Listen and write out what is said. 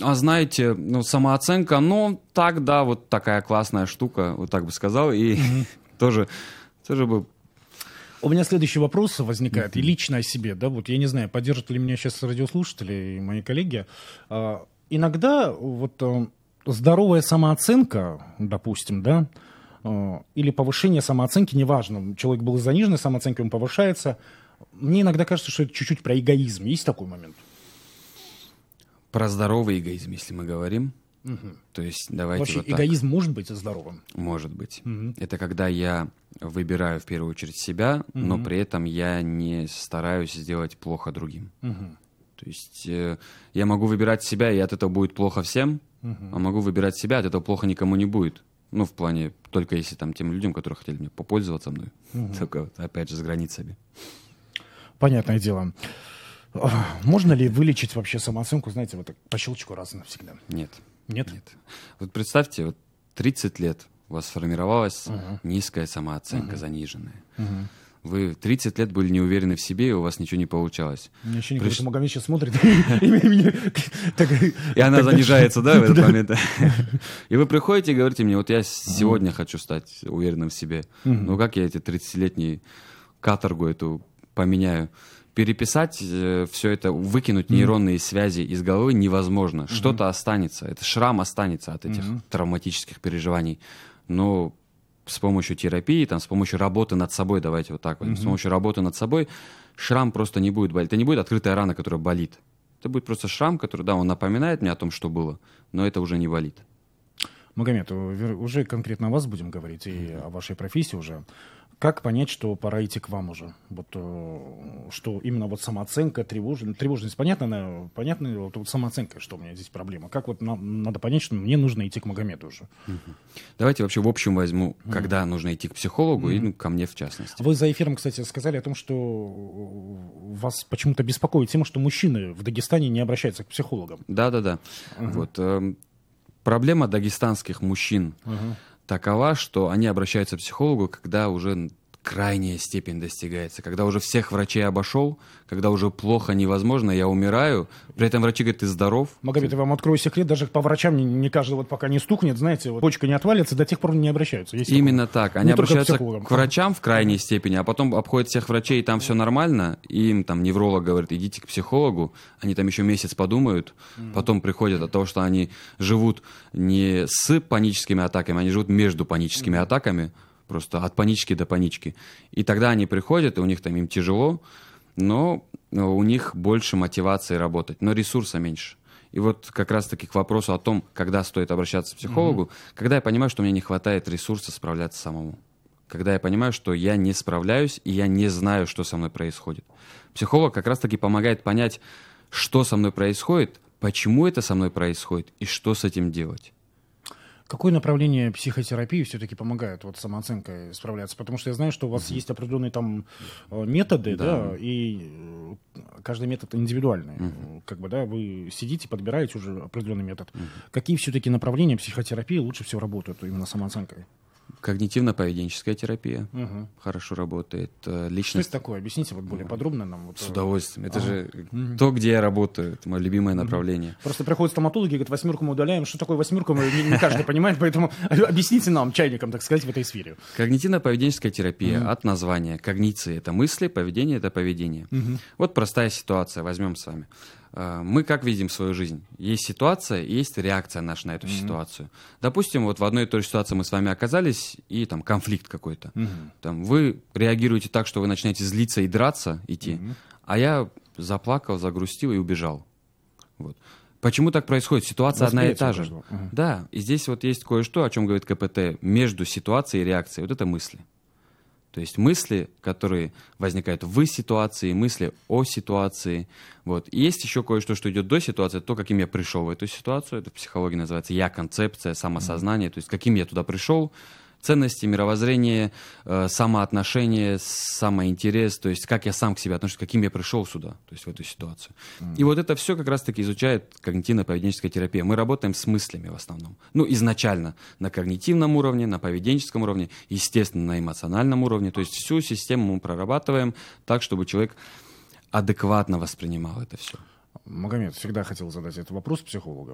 А знаете, ну, самооценка, ну, так, да, вот такая классная штука, вот так бы сказал, и тоже бы... У меня следующий вопрос возникает, и лично о себе, да, вот я не знаю, поддержат ли меня сейчас радиослушатели и мои коллеги. Иногда вот здоровая самооценка, допустим, да, или повышение самооценки, неважно, человек был из заниженной самооценки, он повышается. Мне иногда кажется, что это чуть-чуть про эгоизм. Есть такой момент? Про здоровый эгоизм, если мы говорим. То есть давайте Вообще вот так. эгоизм может быть здоровым? Может быть. Это когда я выбираю в первую очередь себя, но при этом я не стараюсь сделать плохо другим. То есть я могу выбирать себя, и от этого будет плохо всем, а могу выбирать себя, от этого плохо никому не будет. Ну, в плане, только если там тем людям, которые хотели мне попользоваться мной. Только вот, опять же, с границами. Понятное дело. Можно ли вылечить вообще самооценку, знаете, вот так, по щелчку раз и навсегда? Нет. Нет? Нет. Вот представьте, вот 30 лет у вас сформировалась низкая самооценка, заниженная. Вы 30 лет были не уверены в себе, и у вас ничего не получалось. У меня ощущение, что Магомед сейчас смотрит. И она занижается, да, в этот момент? И вы приходите и говорите мне, вот я сегодня хочу стать уверенным в себе. Ну как я эти 30-летние каторгу эту поменяю? Переписать все это, выкинуть нейронные связи из головы невозможно. Что-то останется, это шрам останется от этих травматических переживаний. Но с помощью терапии, там, с помощью работы над собой, давайте вот так вот, с помощью работы над собой шрам просто не будет болеть. Это не будет открытая рана, которая болит. Это будет просто шрам, который, да, он напоминает мне о том, что было, но это уже не болит. Магомед, уже конкретно о вас будем говорить и о вашей профессии уже. Как понять, что пора идти к вам уже? Вот, что именно вот самооценка, тревожность, понятно, вот самооценка, что у меня здесь проблема. Как вот надо понять, что мне нужно идти к Магомеду уже? Давайте вообще в общем возьму, когда нужно идти к психологу и ко мне в частности. Вы за эфиром, кстати, сказали о том, что вас почему-то беспокоит тема, что мужчины в Дагестане не обращаются к психологам. Да. Вот, проблема дагестанских мужчин такова, что они обращаются к психологу, когда уже крайняя степень достигается, когда уже всех врачей обошел, когда уже плохо, невозможно, я умираю, при этом врачи говорят, ты здоров. Магомед, я вам открою секрет, даже по врачам не каждый вот пока не стукнет, знаете, вот почка не отвалится, до тех пор не обращаются. Именно так, они обращаются к врачам в крайней степени, а потом обходят всех врачей, и там все нормально, и им там невролог говорит, идите к психологу, они там еще месяц подумают, потом приходят от того, что они живут не с паническими атаками, они живут между паническими атаками, просто от панички до панички. И тогда они приходят, и у них там им тяжело, но у них больше мотивации работать, но ресурса меньше. И вот как раз-таки к вопросу о том, когда стоит обращаться к психологу, когда я понимаю, что мне не хватает ресурса справляться самому. Когда я понимаю, что я не справляюсь, и я не знаю, что со мной происходит. Психолог как раз-таки помогает понять, что со мной происходит, почему это со мной происходит, и что с этим делать. Какое направление психотерапии все-таки помогает вот самооценкой справляться? Потому что я знаю, что у вас есть определенные там методы, да, и каждый метод индивидуальный. Как бы, да, вы сидите, подбираете уже определенный метод. Какие все-таки направления психотерапии лучше всего работают именно с самооценкой? Когнитивно-поведенческая терапия хорошо работает. Личность... Что это такое? Объясните вот более подробно нам. Вот... С удовольствием. Это же то, где я работаю. Это мое любимое направление. Просто приходят стоматологи и говорят, 8 мы удаляем. Что такое 8? Не каждый понимает, поэтому объясните нам, чайникам, так сказать, в этой сфере. Когнитивно-поведенческая терапия от названия. Когниции — это мысли, поведение — это поведение. Вот простая ситуация. Возьмем с вами. Мы как видим свою жизнь? Есть ситуация, есть реакция наша на эту ситуацию. Допустим, вот в одной и той же ситуации мы с вами оказались, и там конфликт какой-то. Там, вы реагируете так, что вы начинаете злиться и драться, идти, а я заплакал, загрустил и убежал. Вот. Почему так происходит? Ситуация одна и та же. Да, и здесь вот есть кое-что, о чем говорит КПТ, между ситуацией и реакцией. Вот это мысли. То есть мысли, которые возникают в ситуации, мысли о ситуации. Вот. И есть еще кое-что, что идет до ситуации, то, каким я пришел в эту ситуацию. Это в психологии называется я-концепция, самосознание. То есть каким я туда пришел. Ценности, мировоззрение, самоотношение, самоинтерес, то есть как я сам к себе отношусь, каким я пришел сюда, то есть в эту ситуацию. И вот это все как раз-таки изучает когнитивно-поведенческая терапия. Мы работаем с мыслями в основном. Ну, изначально на когнитивном уровне, на поведенческом уровне, естественно, на эмоциональном уровне. То есть всю систему мы прорабатываем так, чтобы человек адекватно воспринимал это все. Магомед, всегда хотел задать этот вопрос психологам.